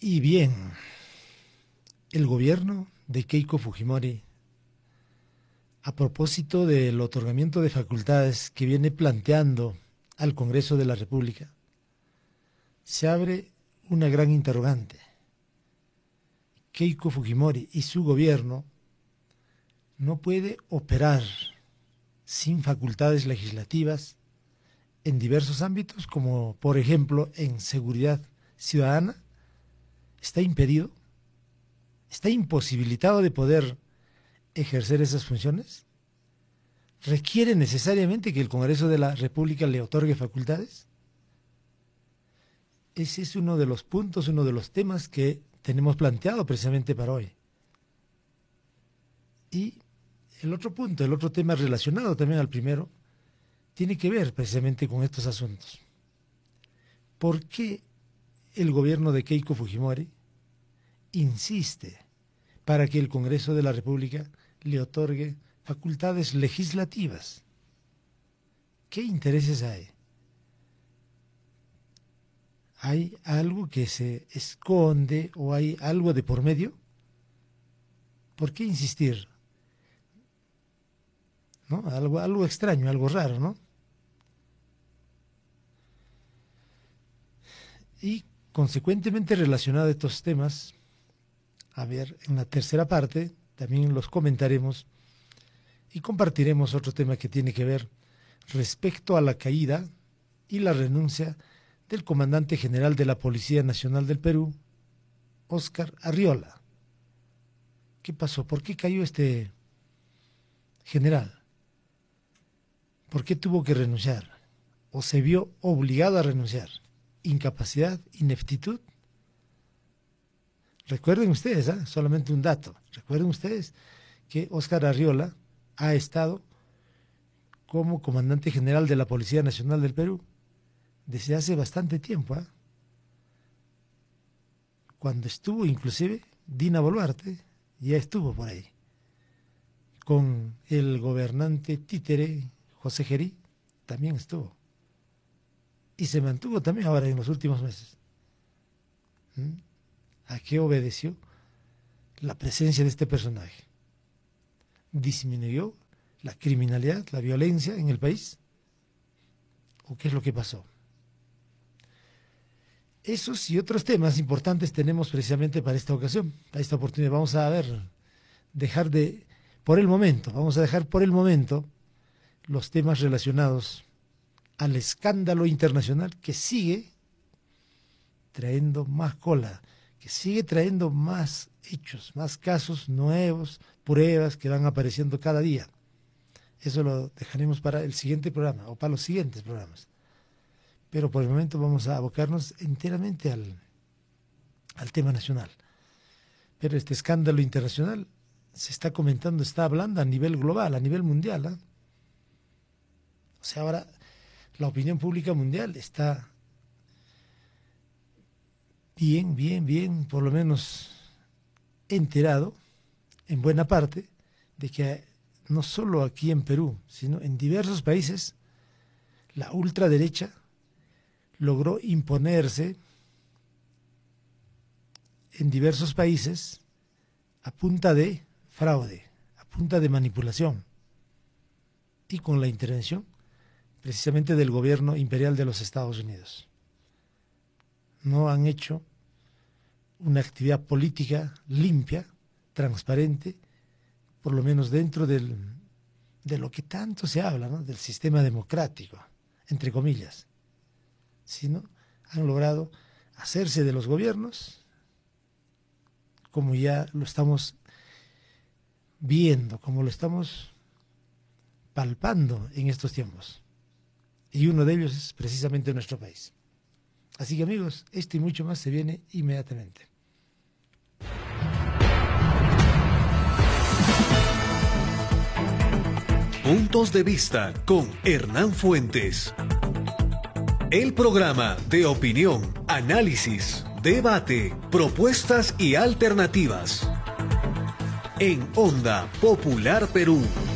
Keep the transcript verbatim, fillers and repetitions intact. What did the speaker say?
Y bien, el gobierno de Keiko Fujimori, a propósito del otorgamiento de facultades que viene planteando al Congreso de la República, se abre una gran interrogante. Keiko Fujimori y su gobierno no puede operar sin facultades legislativas en diversos ámbitos, como por ejemplo en seguridad ciudadana. Está impedido, está imposibilitado de poder ejercer esas funciones. ¿Requiere necesariamente que el Congreso de la República le otorgue facultades? Ese es uno de los puntos, uno de los temas que tenemos planteado precisamente para hoy. Y el otro punto, el otro tema relacionado también al primero, tiene que ver precisamente con estos asuntos. ¿Por qué el gobierno de Keiko Fujimori insiste para que el Congreso de la República le otorgue facultades legislativas? ¿Qué intereses hay? ¿Hay algo que se esconde o hay algo de por medio? ¿Por qué insistir? ¿No? Algo, algo extraño, algo raro, ¿no? Y consecuentemente relacionado a estos temas, a ver, en la tercera parte también los comentaremos y compartiremos otro tema que tiene que ver respecto a la caída y la renuncia del comandante general de la Policía Nacional del Perú, Óscar Arriola. ¿Qué pasó? ¿Por qué cayó este general? ¿Por qué tuvo que renunciar? ¿O se vio obligado a renunciar? ¿Incapacidad? ¿Ineptitud? Recuerden ustedes, ¿eh? solamente un dato, recuerden ustedes que Óscar Arriola ha estado como comandante general de la Policía Nacional del Perú desde hace bastante tiempo. ¿eh? Cuando estuvo inclusive Dina Boluarte, ya estuvo por ahí. Con el gobernante títere José Gerí, también estuvo. Y se mantuvo también ahora en los últimos meses. ¿Mm? ¿A qué obedeció la presencia de este personaje? ¿Disminuyó la criminalidad, la violencia en el país? ¿O qué es lo que pasó? Esos y otros temas importantes tenemos precisamente para esta ocasión, para esta oportunidad. Vamos a ver, dejar de, por el momento, vamos a dejar por el momento los temas relacionados al escándalo internacional que sigue trayendo más cola, que sigue trayendo más hechos, más casos nuevos, pruebas que van apareciendo cada día. Eso lo dejaremos para el siguiente programa o para los siguientes programas. Pero por el momento vamos a abocarnos enteramente al, al tema nacional. Pero este escándalo internacional se está comentando, está hablando a nivel global, a nivel mundial. ¿eh? O sea, ahora la opinión pública mundial está bien, bien, bien, por lo menos enterado, en buena parte, de que no solo aquí en Perú, sino en diversos países, la ultraderecha logró imponerse en diversos países a punta de fraude, a punta de manipulación y con la intervención precisamente del gobierno imperial de los Estados Unidos. No han hecho una actividad política limpia, transparente, por lo menos dentro del, de lo que tanto se habla, ¿no? del sistema democrático, entre comillas, sino han logrado hacerse de los gobiernos, como ya lo estamos viendo, como lo estamos palpando en estos tiempos. Y uno de ellos es precisamente nuestro país. Así que amigos, esto y mucho más se viene inmediatamente. Puntos de vista con Hernán Fuentes. El programa de opinión, análisis, debate, propuestas y alternativas. En Onda Popular Perú.